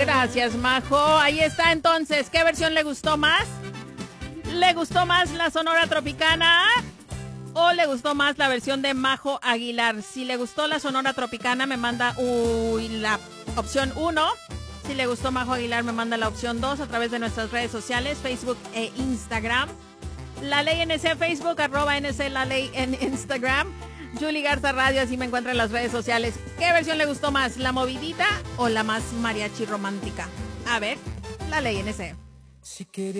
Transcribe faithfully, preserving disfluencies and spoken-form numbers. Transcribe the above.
Gracias, Majo. Ahí está entonces. ¿Qué versión le gustó más? ¿Le gustó más la Sonora Tropicana o le gustó más la versión de Majo Aguilar? Si le gustó la Sonora Tropicana, me manda uy, la opción uno. Si le gustó Majo Aguilar, me manda la opción dos a través de nuestras redes sociales, Facebook e Instagram. La Ley N C Facebook, arroba N C La Ley en Instagram. Julie Garza Radio, así me encuentra en las redes sociales. ¿Qué versión le gustó más, la movidita o la más mariachi romántica? A ver, La Ley N C. Si quería